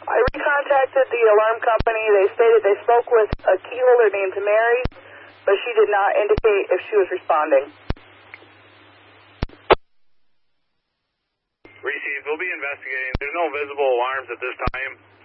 I recontacted the alarm company. They stated they spoke with a key holder named Mary, but she did not indicate if she was responding. Received. We'll be investigating. There's no visible alarms at this time.